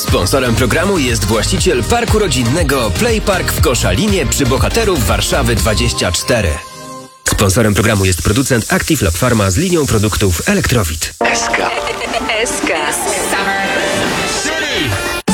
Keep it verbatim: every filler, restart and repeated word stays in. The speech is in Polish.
Sponsorem programu jest właściciel parku rodzinnego Play Park w Koszalinie przy Bohaterów Warszawy dwadzieścia cztery. Sponsorem programu jest producent Active Lab Pharma z linią produktów Elektrowid. S K. S K.